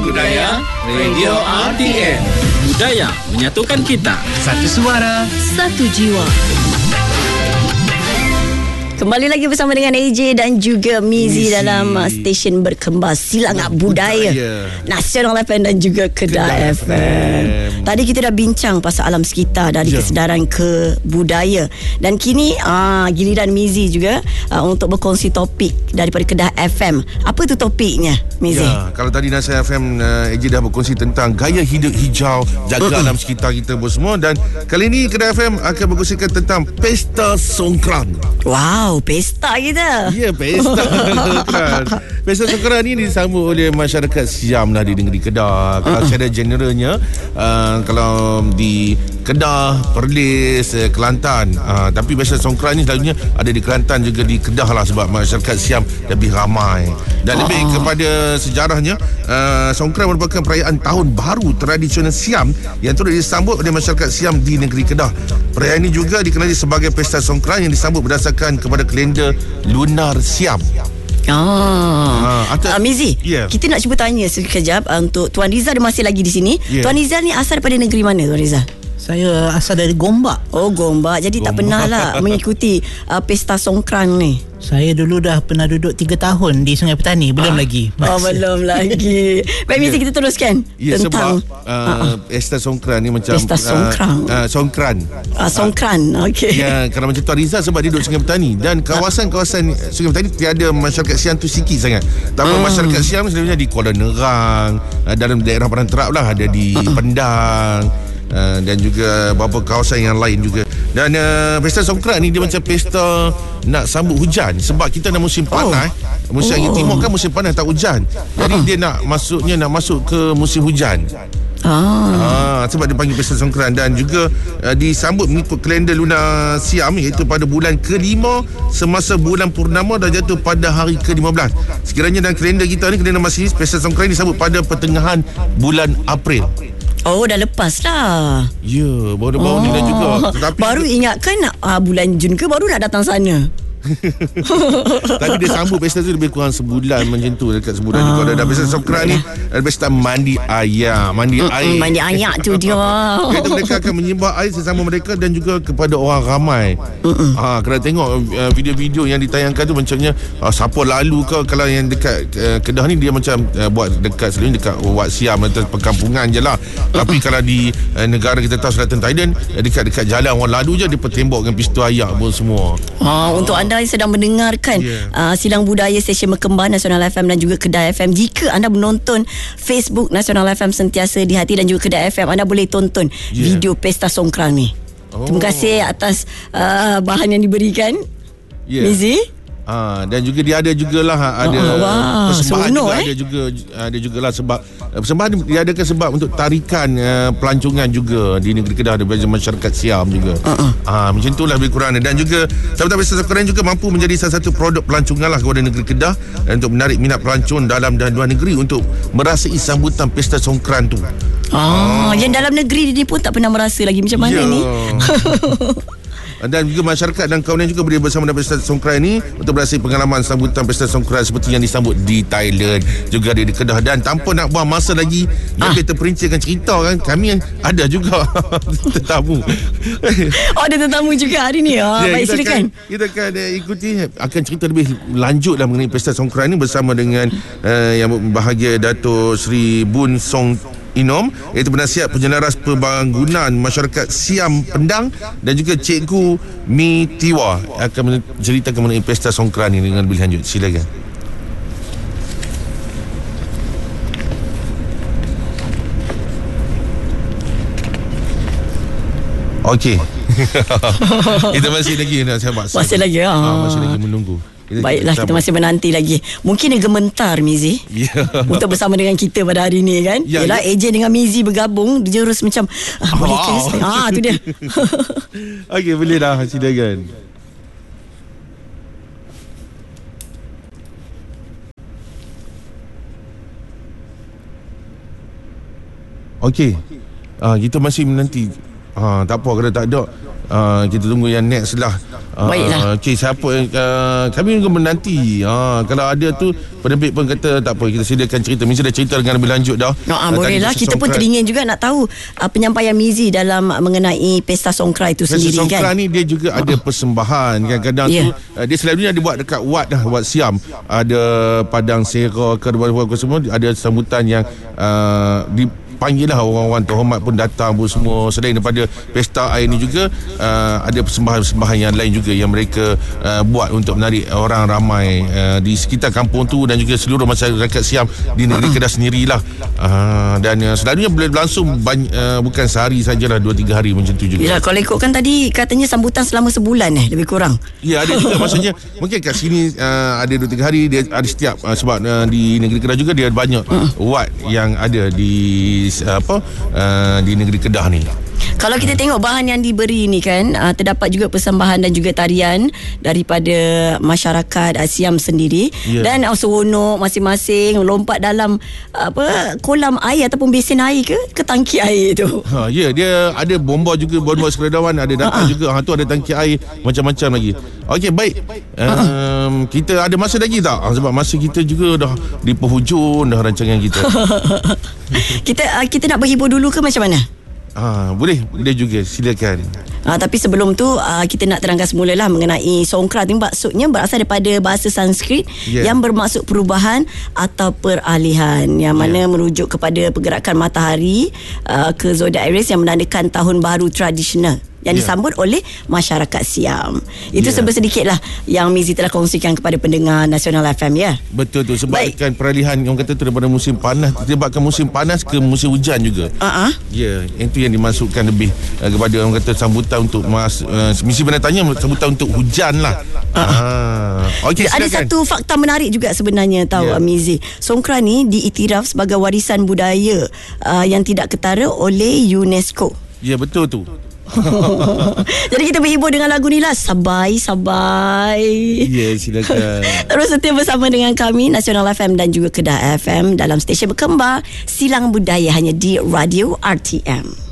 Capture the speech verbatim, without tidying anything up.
Budaya, Radio R T M. Budaya menyatukan kita. Satu suara, satu jiwa. Kembali lagi bersama dengan A J dan juga Mizi dalam uh, stesen berkembar Silangat Budaya, Budaya Nasional F M dan juga Kedah, Kedah F M. F M. Tadi kita dah bincang pasal alam sekitar dari ya. kesedaran ke budaya. Dan kini uh, giliran Mizi juga uh, untuk berkongsi topik daripada Kedah F M. Apa tu topiknya, Mizi? Ya, kalau tadi Nasihat F M uh, A J dah berkongsi tentang gaya hidup hijau, jaga uh-uh. alam sekitar kita semua. Dan kali ini Kedah F M akan berkongsikan tentang Pesta Songkran. Wow, pesta kita. Ya, pesta Songkran. Pesta Songkran ni disambut oleh masyarakat Siam lah di negeri Kedah. Kalau uh-uh. secara generalnya, uh, kalau di Kedah, Perlis, uh, Kelantan, uh, tapi Pesta Songkran ni selalunya ada di Kelantan juga di Kedah lah, sebab masyarakat Siam lebih ramai. Dan uh-uh. lebih kepada sejarahnya, uh, Songkran merupakan perayaan tahun baru tradisional Siam yang turut disambut oleh masyarakat Siam di negeri Kedah. Perayaan ini juga dikenali sebagai Pesta Songkran yang disambut berdasarkan kepada kalender lunar Siam. Ah, uh, uh, Mizi, yeah. kita nak cuba tanya sekejap uh, untuk Tuan Rizal, dia masih lagi di sini. Yeah. Tuan Rizal ni asal daripada negeri mana, Tuan Rizal? Saya asal dari Gombak. Oh, Gombak. Jadi Gombak. tak pernah lah mengikuti uh, Pesta Songkran ni. Saya dulu dah pernah duduk tiga tahun di Sungai Petani. Belum ah. lagi. Oh, belum lagi. Baik, Mizi, kita teruskan ya, tentang sebab uh, uh-uh. Pesta Songkran ni macam Pesta Songkran. Uh, uh, Songkran. Uh, Songkran, okey. Ya, kalau macam Tuan Rizal sebab dia duduk Sungai Petani, dan kawasan-kawasan Sungai Petani tiada masyarakat Siam tu sikit sangat. Tapi uh. masyarakat Siam sebenarnya di Kuala Nerang, uh, dalam daerah Padang Terap lah, ada di uh-uh. Pendang. Uh, dan juga beberapa kawasan yang lain juga. Dan uh, Pesta Songkran ni dia macam pesta nak sambut hujan, sebab kita dah musim panas. oh. Musim oh. angin timur kan musim panas tak hujan. Jadi uh-huh. dia nak masuknya nak masuk ke musim hujan. Ah. ah sebab dia panggil Pesta Songkran. Dan juga uh, disambut mengikut kalender lunar Siam, iaitu pada bulan kelima semasa bulan purnama dah jatuh pada hari ke lima belas. Sekiranya dalam kalender kita ni, kalender Masihi, Pesta Songkran disambut pada pertengahan bulan April. Oh, dah lepas lah. Ya, baru-baru oh. ni dah juga. Tetapi baru ingatkan uh, bulan Jun ke baru nak datang sana. Tapi dia sambut pesta tu lebih kurang sebulan macam tu, dekat sebulan ah. juga. Ada Pesta Songkran ni, ada pesta mandi air. Mandi mm, air. Mandi air tu dia. Itu mereka akan menyembah air sesama mereka dan juga kepada orang ramai. Ah, kalau tengok uh, video-video yang ditayangkan tu macamnya uh, siapa lalu ke, kalau yang dekat uh, Kedah ni dia macam uh, buat dekat selalunya dekat Wat Siam atau perkampungan je lah. Tapi kalau di uh, negara kita tahu Selatan Thailand, uh, dekat-dekat jalan orang lalu je dia petembok dengan pistol air pun semua. Ah, untuk anda yang sedang mendengarkan yeah. uh, Silang Budaya Stesen Berkembar Nasional F M dan juga Kedah F M, jika anda menonton Facebook Nasional F M Sentiasa di Hati dan juga Kedah F M, anda boleh tonton yeah. video Pesta Songkran ni. oh. Terima kasih atas uh, bahan yang diberikan, yeah. Mizi. Ah, dan juga dia ada jugalah ada oh, wow. persembahan Sono, juga, eh? ada juga ada jugalah sebab persembahan dia adakan sebab untuk tarikan uh, pelancongan juga di negeri Kedah, ada masyarakat Siam juga. Uh-uh. Ah, macam itulah lebih kurang. Dan juga Sambutan Pesta Songkran juga mampu menjadi salah satu produk pelancongan lah kepada negeri Kedah, dan untuk menarik minat pelancong dalam dan luar negeri untuk merasai sambutan Pesta Songkran tu. Ah, ah. Yang dalam negeri ni pun tak pernah merasa lagi macam mana yeah. ni. Dan juga masyarakat dan kawanan juga boleh bersama dengan Pesta Songkran ini untuk berasai pengalaman sambutan Pesta Songkran seperti yang disambut di Thailand, juga di Kedah. Dan tanpa nak buang masa lagi, ah. kita perincikan cerita kan, kami ada juga tetamu. Oh, ada tetamu juga hari ni. Oh, ya, baik, kita silakan. Akan, kita akan uh, ikuti, akan cerita lebih lanjut lah mengenai Pesta Songkran ini bersama dengan uh, yang berbahagia Dato' Sri Bun Song Inom, iaitu penasihat penjelaras pembangunan masyarakat Siam Pendang, dan juga Cikgu Mi Tiwa akan menceritakan mengenai Pesta Songkran ini dengan lebih lanjut. Silakan. Okey. Kita masih lagi nak sahabat. Masih lagi ah. Ha, masih lagi menunggu. Kita Baiklah, kita masih menanti lagi. Mungkin dia gementar, Mizi, yeah. untuk bersama dengan kita pada hari ni kan. yeah, Yelah yeah. A J dengan Mizi bergabung, dia terus macam ah, boleh ke saya? Ah, tu dia. Okey, boleh dah, silakan. Okey. Ah, kita masih menanti. Ah, tak apa kalau tak ada. uh, kita tunggu yang next lah. Uh, Baiklah. Okay, siapa uh, kami juga menanti. Uh, kalau ada tu penerbit pun kata tak apa, kita sediakan cerita. Mizi dah cerita dengan lebih lanjut dah. Oh, uh, boleh lah. Kita pun teringin juga nak tahu uh, penyampaian Mizi dalam uh, mengenai Pesta Songkran itu Pesta sendiri kan. Pesta Songkran ni dia juga uh. ada persembahan. Kadang-kadang yeah. tu uh, dia selalunya dia buat dekat Wat dah, Wat Siam. Ada Padang Sera ke ke semua, ada sambutan yang uh, di panggil lah orang-orang terhormat pun datang pun semua. Selain daripada pesta air ni juga uh, ada persembahan-persembahan yang lain juga yang mereka uh, buat untuk menarik orang ramai uh, di sekitar kampung tu dan juga seluruh masyarakat Siam di negeri Kedah sendirilah. Uh, dan uh, selalunya boleh berlangsung banyak, uh, bukan sehari sajalah, dua tiga hari macam tu juga. Ya, kalau ikutkan tadi katanya sambutan selama sebulan eh lebih kurang. Ya, ada juga maksudnya mungkin kat sini uh, ada dua tiga hari, dia ada setiap uh, sebab uh, di negeri Kedah juga dia ada banyak uh. wat yang ada di apa uh, di negeri Kedah ni. Kalau kita tengok bahan yang diberi ni kan, uh, terdapat juga persembahan dan juga tarian daripada masyarakat uh, Siam sendiri, yeah. dan uh, seronok masing-masing lompat dalam uh, apa kolam air ataupun besen air ke ke tangki air tu. Ha, ya, yeah, dia ada bomba juga, bomba Sukarelawan ada datang uh-huh. juga. Ha, tu ada tangki air macam-macam lagi. Okey, baik. Um, uh-huh. Kita ada masa lagi tak? Sebab masa kita juga dah di penghujung dah rancangan kita. kita uh, kita nak berhibur dulu ke macam mana? Ah, boleh, boleh juga, silakan. Ah, tapi sebelum tu uh, kita nak terangkan semula lah mengenai Songkran ni, maksudnya berasal daripada bahasa Sanskrit, yeah. yang bermaksud perubahan atau peralihan, yang mana yeah. merujuk kepada pergerakan matahari uh, ke zodiak Aries yang menandakan tahun baru tradisional yang yeah. disambut oleh masyarakat Siam. Itu yeah. sebersedikit lah yang Mizi telah kongsikan kepada pendengar Nasional F M, ya. Betul tu, sebabkan peralihan yang kata tu daripada musim panas, disebabkan musim panas ke musim hujan juga. Uh-huh. Ya, yeah, itu yang dimasukkan lebih uh, kepada orang kata sambutan untuk mas, uh, misi pendatangnya sambutan untuk hujan lah. Uh-huh. Uh. Okay, ada satu fakta menarik juga sebenarnya tahu yeah. Mizi. Songkran ni diiktiraf sebagai warisan budaya uh, yang tidak ketara oleh UNESCO. Ya, yeah, betul tu. Jadi kita berhibur dengan lagu ni lah. Sabai, sabai. Ya, yeah, silakan. Terus setia bersama dengan kami Nasional F M dan juga Kedah F M dalam stesen berkembar Silang Budaya hanya di Radio R T M.